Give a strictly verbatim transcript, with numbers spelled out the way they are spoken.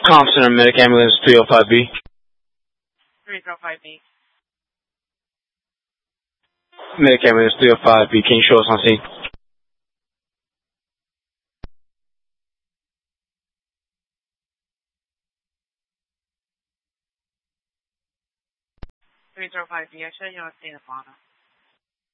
Com Center, Medic Ambulance three oh five B. three oh five B. Medic Ambulance three oh five B, can you show us on scene? three oh five B, I show you on scene, Apollo.